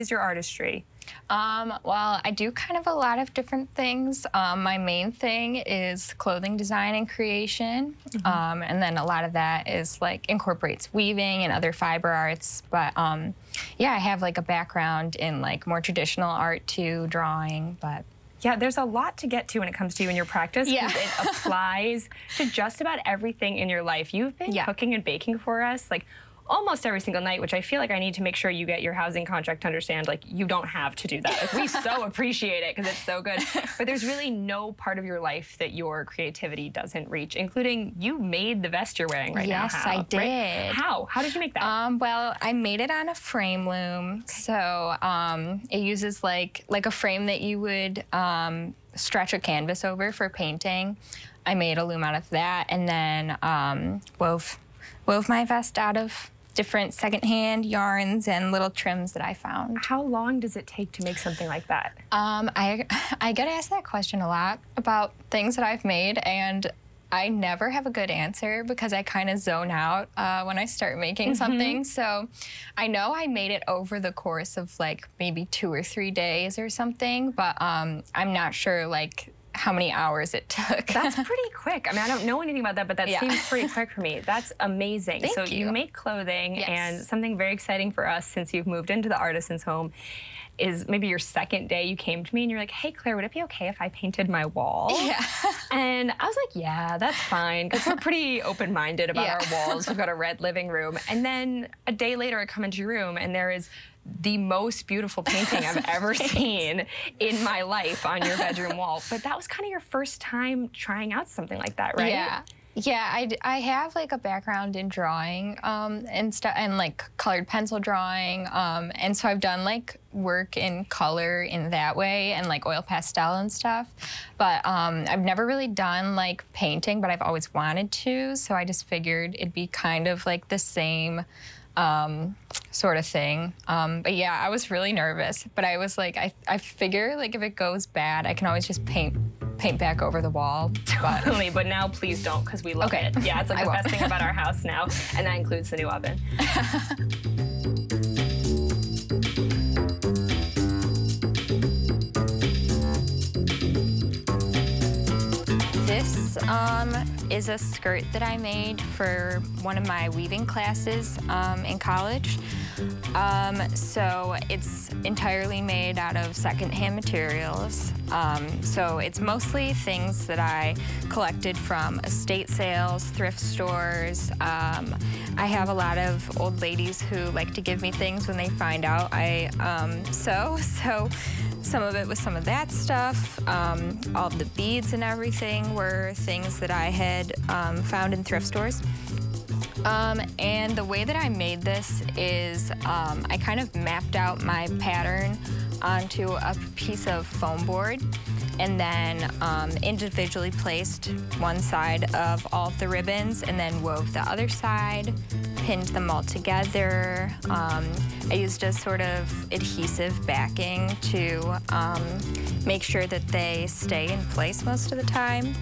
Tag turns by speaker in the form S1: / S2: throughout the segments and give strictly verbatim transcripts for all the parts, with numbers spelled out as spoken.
S1: is your artistry?
S2: Um, well, I do kind of a lot of different things. Um, my main thing is clothing design and creation, mm-hmm. um, and then a lot of that is like incorporates weaving and other fiber arts. But um, yeah, I have like a background in like more traditional art too, drawing, but.
S1: Yeah, there's a lot to get to when it comes to you and your practice.
S2: Yeah.
S1: It applies to just about everything in your life. You've been yeah. cooking and baking for us like almost every single night, which I feel like I need to make sure you get your housing contract to understand, like, you don't have to do that. Like, we so appreciate it because it's so good. But there's really no part of your life that your creativity doesn't reach, including you made the vest you're wearing right
S2: yes,
S1: now. Yes,
S2: I did.
S1: Right? How? How did you make that?
S2: Um, well, I made it on a frame loom. Okay. So um, it uses like, like a frame that you would um, stretch a canvas over for painting. I made a loom out of that and then um, wove, wove my vest out of different secondhand yarns and little trims that I found.
S1: How long does it take to make something like that?
S2: Um, I, I get asked that question a lot about things that I've made, and I never have a good answer because I kind of zone out uh, when I start making mm-hmm. something. So I know I made it over the course of like maybe two or three days or something, but um, I'm not sure like how many hours it took.
S1: That's pretty quick. I mean, I don't know anything about that, but that
S2: yeah.
S1: seems pretty quick for me. That's amazing.
S2: Thank
S1: so
S2: you.
S1: you make clothing,
S2: yes.
S1: and something very exciting for us since you've moved into the artisan's home is maybe your second day you came to me and you're like, hey, Claire, would it be okay if I painted my wall?
S2: Yeah.
S1: And I was like, yeah, that's fine, because we're pretty open-minded about
S2: yeah.
S1: our walls. We've got a red living room. And then a day later, I come into your room and there is the most beautiful painting I've ever seen in my life on your bedroom wall. But that was kind of your first time trying out something like that, right?
S2: Yeah. Yeah, I, I have like a background in drawing um, and stuff, and like colored pencil drawing, um, and so I've done like work in color in that way and like oil pastel and stuff. But um, I've never really done like painting, but I've always wanted to. So I just figured it'd be kind of like the same um, sort of thing. Um, but yeah, I was really nervous. But I was like, I I figure like if it goes bad, I can always just paint. paint back over the wall. But,
S1: totally, but now please don't, because we love
S2: okay.
S1: it. Yeah, it's like
S2: I
S1: the
S2: won't.
S1: best thing about our house now, and that includes the new oven.
S2: This um, is a skirt that I made for one of my weaving classes um, in college. Um, so it's entirely made out of secondhand materials. Um, so it's mostly things that I collected from estate sales, thrift stores. Um, I have a lot of old ladies who like to give me things when they find out I um, sew. So some of it was some of that stuff. Um, all of the beads and everything were things that I had um, found in thrift stores. Um, and the way that I made this is um, I kind of mapped out my pattern onto a piece of foam board and then um, individually placed one side of all of the ribbons and then wove the other side, pinned them all together. Um, I used a sort of adhesive backing to um, make sure that they stay in place most of the time.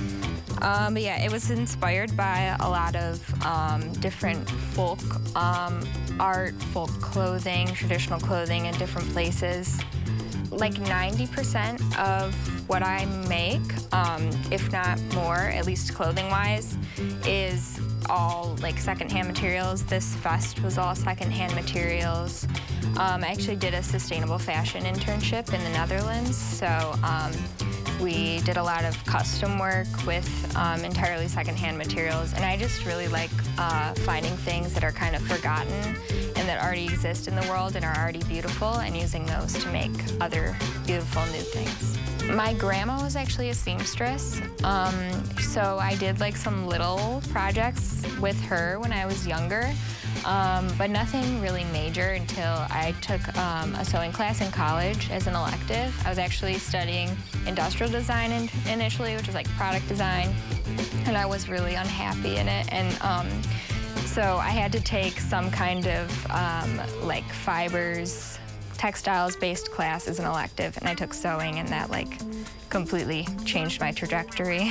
S2: Um, but yeah, it was inspired by a lot of um, different folk um, art, folk clothing, traditional clothing in different places. Like ninety percent of what I make, um, if not more, at least clothing-wise, is all like secondhand materials. This vest was all secondhand materials. Um, I actually did a sustainable fashion internship in the Netherlands, so um, we did a lot of custom work with um, entirely secondhand materials, and I just really like uh, finding things that are kind of forgotten and that already exist in the world and are already beautiful, and using those to make other beautiful new things. My grandma was actually a seamstress, um, so I did like some little projects with her when I was younger. Um, but nothing really major until I took um, a sewing class in college as an elective. I was actually studying industrial design in initially, which is like product design, and I was really unhappy in it. And um, so I had to take some kind of um, like fibers, textiles-based class as an elective, and I took sewing, and that like completely changed my trajectory.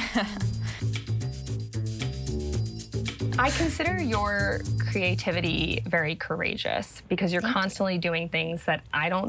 S1: I consider your creativity very courageous because you're
S2: Thank
S1: constantly you. doing things that I don't